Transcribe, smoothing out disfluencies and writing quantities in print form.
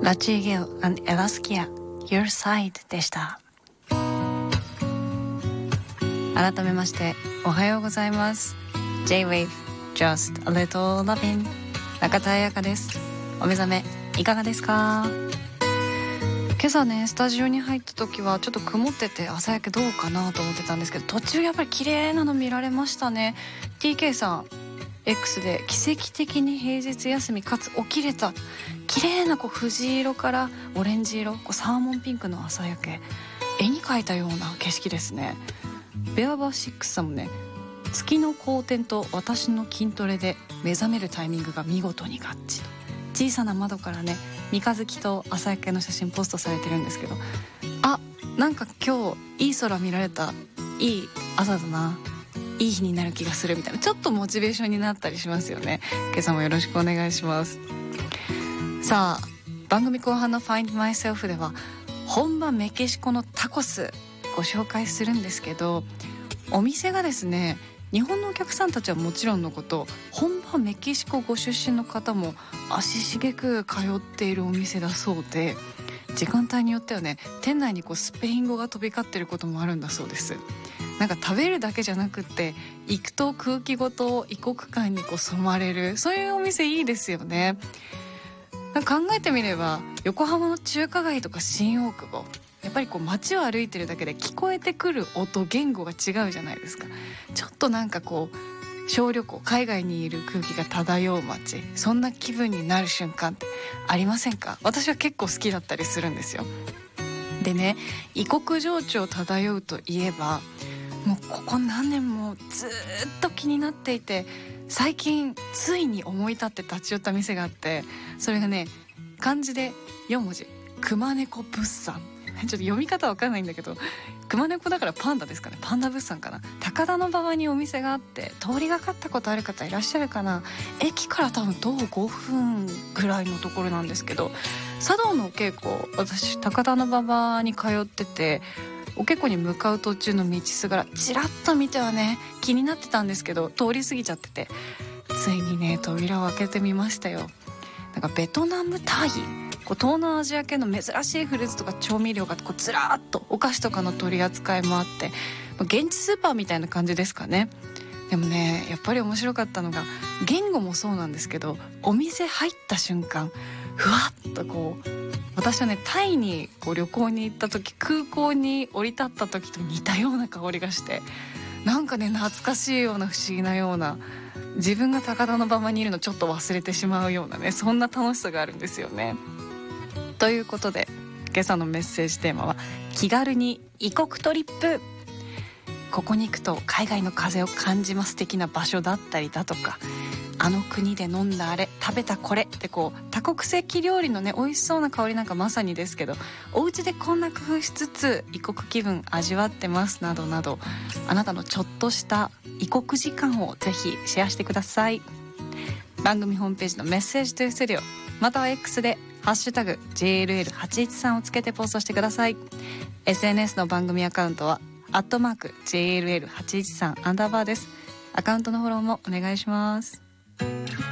ラチーゲル and エラスキア Your Side でした。改めましておはようございます。 J-Wave Just a Little Lovin' 中田彩香です。お目覚めいかがですか？今朝ね、スタジオに入った時はちょっと曇ってて朝焼けどうかなと思ってたんですけど、途中やっぱり綺麗なの見られましたね。 TK さん X で奇跡的に平日休みかつ起きれた、綺麗な藤色からオレンジ色、サーモンピンクの朝焼け、絵に描いたような景色ですね。ベアバー6さんもね、月の公転と私の筋トレで目覚めるタイミングが見事に合致と、小さな窓からね三日月と朝焼けの写真ポストされてるんですけど、あ、なんか今日いい空見られた、いい朝だな、いい日になる気がするみたいな、ちょっとモチベーションになったりしますよね。今朝もよろしくお願いします。さあ、番組後半の Find Myself では本場メキシコのタコスご紹介するんですけど、お店がですね、日本のお客さんたちはもちろんのこと、本場メキシコご出身の方も足しげく通っているお店だそうで、時間帯によってはね、店内にスペイン語が飛び交っていることもあるんだそうです。なんか食べるだけじゃなくって行くと空気ごと異国感に染まれる、そういうお店いいですよね。考えてみれば横浜の中華街とか新大久保、やっぱり街を歩いてるだけで聞こえてくる音、言語が違うじゃないですか。ちょっとなんか小旅行、海外にいる空気が漂う街、そんな気分になる瞬間ってありませんか？私は結構好きだったりするんですよ。でね、異国情緒漂うといえば、もうここ何年もずっと気になっていて、最近ついに思い立って立ち寄った店があって、それがね、漢字で4文字、熊猫物産。ちょっと読み方わかんないんだけど、熊猫だからパンダですかね、パンダ物産かな。高田馬場にお店があって、通りがかったことある方いらっしゃるかな。駅から多分徒歩5分ぐらいのところなんですけど、茶道のお稽古、私高田馬場に通ってて、お稽古に向かう途中の道すがらちらっと見てはね、気になってたんですけど、通り過ぎちゃってて、ついにね扉を開けてみましたよ。なんかベトナム、タイ、東南アジア系の珍しいフルーツとか調味料がずらーっと、お菓子とかの取り扱いもあって、現地スーパーみたいな感じですかね。でもね、やっぱり面白かったのが、言語もそうなんですけど、お店入った瞬間ふわっと私はね、タイに旅行に行った時、空港に降り立った時と似たような香りがして、なんかね、懐かしいような不思議なような、自分が高田馬場にいるのちょっと忘れてしまうようなね、そんな楽しさがあるんですよね。ということで今朝のメッセージテーマは、気軽に異国トリップ。ここに行くと海外の風を感じます的な場所だったりだとか、あの国で飲んだあれ、食べたこれって多国籍料理のね、美味しそうな香りなんかまさにですけど、お家でこんな工夫しつつ異国気分味わってますなどなど、あなたのちょっとした異国時間をぜひシェアしてください。番組ホームページのメッセージトゥースタジオ、または X でハッシュタグ JLL813 をつけてポストしてください。 SNS の番組アカウントは@JLL813 アンダーバーです。アカウントのフォローもお願いします。